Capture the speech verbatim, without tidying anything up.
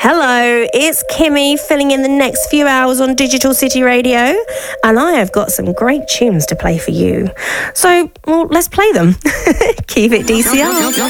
Hello, it's Kimmy filling in the next few hours on Digital City Radio, and I have got some great tunes to play for you. So, well, let's play them. Keep it D C R.